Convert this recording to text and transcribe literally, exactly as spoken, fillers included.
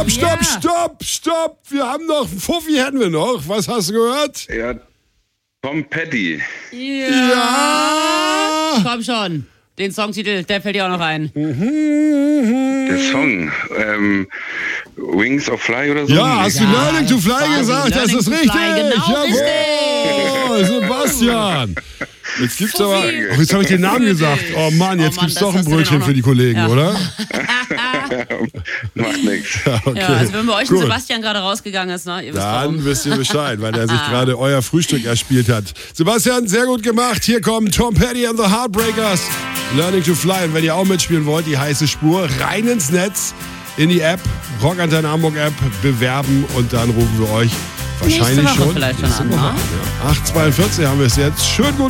stopp, stopp, Ja. stopp, stopp. Wir haben noch, Fuffi hätten wir noch. Was hast du gehört? Ja, Tom Petty. Ja. Komm schon. Den Songtitel, der fällt dir auch noch ein. Der Song. Ähm, Wings of Fly oder so? Ja, hast du Ja, Learning to Fly quasi gesagt? Das Learning ist to richtig. Fly, genau Jawohl, Sebastian. Jetzt gibt's aber. Fuffi. Oh, jetzt habe ich den Namen gesagt. Oh Mann, jetzt Oh Mann, gibt's das doch ein hast du denn Brötchen auch noch- für die Kollegen, Ja. oder? Macht nichts. Okay. Ja, also wenn bei euch ein Gut. Sebastian gerade rausgegangen ist, ne? Ihr wisst Dann warum. wisst ihr Bescheid, weil er sich gerade euer Frühstück erspielt hat. Sebastian, sehr gut gemacht. Hier kommen Tom Petty and the Heartbreakers. Learning to Fly. Und wenn ihr auch mitspielen wollt, die heiße Spur, rein ins Netz, in die App, Rockantenne Hamburg App, bewerben und dann rufen wir euch wahrscheinlich Nächste Woche schon vielleicht schon nächste an, Woche ne? an. Ja. acht Uhr zweiundvierzig haben wir es jetzt. Schön gut